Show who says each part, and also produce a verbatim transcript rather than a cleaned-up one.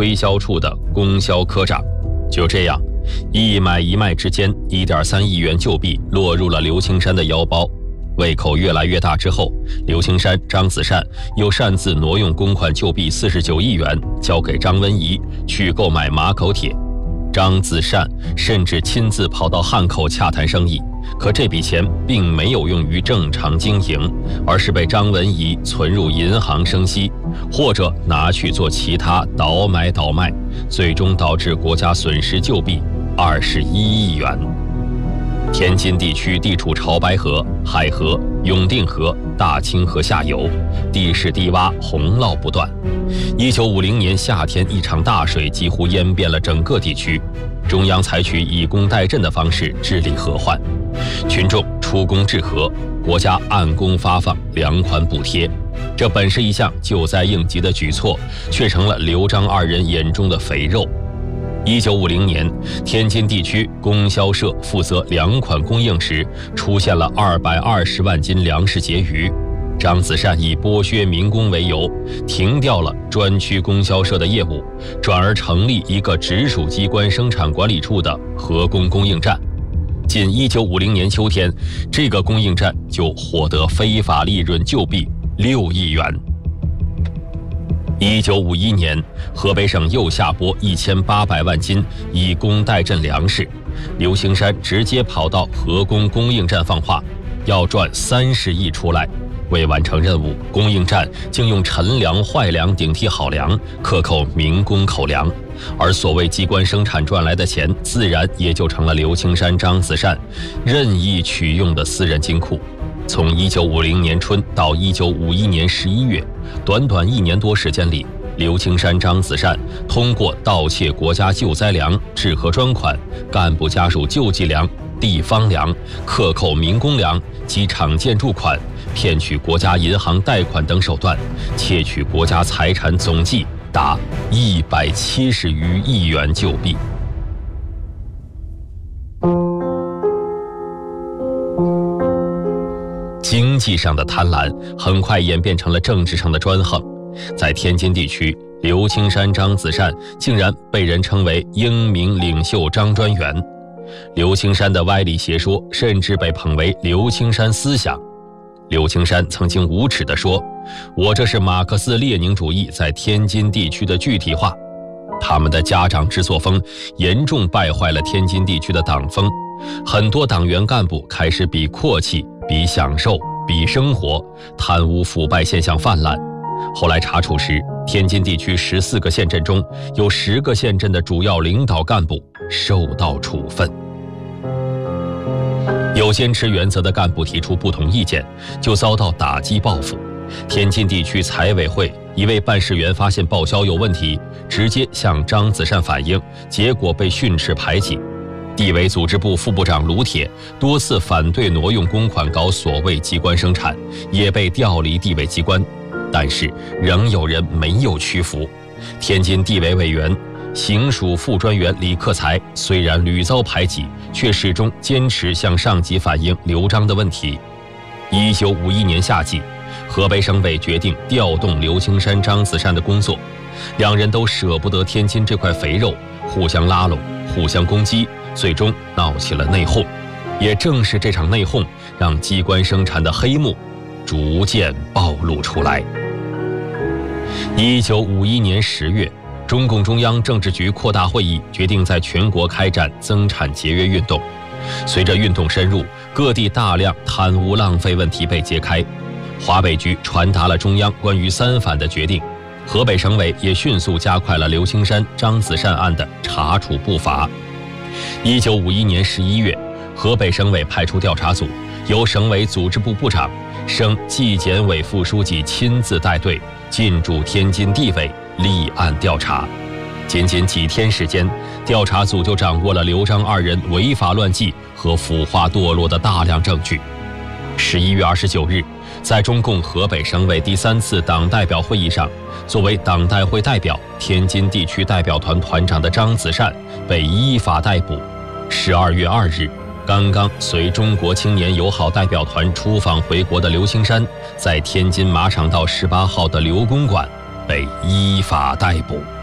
Speaker 1: 推销处的供销科长。就这样，一买一卖之间 一点三亿元旧币落入了刘青山的腰包。胃口越来越大之后，刘青山、张子善又擅自挪用公款旧币四十九亿元交给张文仪去购买马口铁。张子善甚至亲自跑到汉口洽谈生意，可这笔钱并没有用于正常经营，而是被张文仪存入银行生息，或者拿去做其他倒买倒卖，最终导致国家损失旧币二十一亿元。天津地区地处潮白河、海河、永定河、大清河下游，地势低洼，洪涝不断。一九五零年夏天，一场大水几乎淹遍了整个地区，中央采取以工代赈的方式治理河患，群众出工治河，国家按工发放粮款补贴。这本是一项救灾应急的举措，却成了刘张二人眼中的肥肉。一九五零年，天津地区供销社负责粮款供应时，出现了二百二十万斤粮食结余。张子善以剥削民工为由，停掉了专区供销社的业务，转而成立一个直属机关生产管理处的河工供应站。仅一九五零年秋天，这个供应站就获得非法利润旧币六亿元。一九五一年，河北省又下拨一千八百万斤以供代赈粮食，刘青山直接跑到河工供应站放话，要赚三十亿出来。为完成任务，供应站竟用陈粮、坏粮顶替好粮，克扣民工口粮，而所谓机关生产赚来的钱，自然也就成了刘青山、张子善任意取用的私人金库。从一九五零年春到一九五一年十一月，短短一年多时间里，刘青山、张子善通过盗窃国家救灾粮、治河专款、干部家属救济粮、地方粮、克扣民工粮及厂建筑款，骗取国家银行贷款等手段，窃取国家财产总计达一百七十余亿元旧币。经济上的贪婪很快演变成了政治上的专横。在天津地区，刘青山、张子善竟然被人称为英明领袖张专员。刘青山的歪理邪说甚至被捧为刘青山思想。刘青山曾经无耻地说，我这是马克思列宁主义在天津地区的具体化。他们的家长制作风严重败坏了天津地区的党风，很多党员干部开始比阔气、比享受、比生活，贪污腐败现象泛滥。后来查处时，天津地区十四个县镇中有十个县镇的主要领导干部受到处分。有坚持原则的干部提出不同意见，就遭到打击报复。天津地区财委会一位办事员发现报销有问题，直接向张子善反映，结果被训斥排挤。地委组织部副部长卢铁多次反对挪用公款搞所谓机关生产，也被调离地委机关，但是仍有人没有屈服。天津地委委员、行署副专员李克才虽然屡遭排挤，却始终坚持向上级反映刘张的问题。一九五一年夏季，河北省委决定调动刘青山、张子善的工作，两人都舍不得天津这块肥肉，互相拉拢，互相攻击，最终闹起了内讧。也正是这场内讧，让机关生产的黑幕逐渐暴露出来。一九五一年十月，中共中央政治局扩大会议决定在全国开展增产节约运动。随着运动深入，各地大量贪污浪费问题被揭开，华北局传达了中央关于三反的决定，河北省委也迅速加快了刘青山、张子善案的查处步伐。一九五一年十一月，河北省委派出调查组，由省委组织部部长、省纪检委副书记亲自带队进驻天津地委立案调查。仅仅几天时间，调查组就掌握了刘张二人违法乱纪和腐化堕落的大量证据。十一月二十九日，在中共河北省委第三次党代表会议上，作为党代会代表、天津地区代表团团长的张子善被依法逮捕。十二月二日，刚刚随中国青年友好代表团出访回国的刘青山，在天津马场道十八号的刘公馆被依法逮捕。